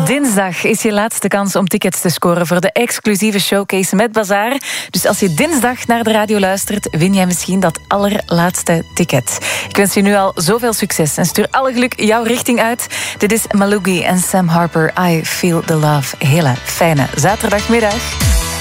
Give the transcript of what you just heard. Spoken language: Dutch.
Dinsdag is je laatste kans om tickets te scoren voor de exclusieve showcase met Bazaar. Dus als je dinsdag naar de radio luistert, win jij misschien dat allerlaatste ticket. Ik wens je nu al zoveel succes en stuur alle geluk jouw richting uit. Dit is Malugi en Sam Harper, I Feel the Love. Hele fijne zaterdagmiddag.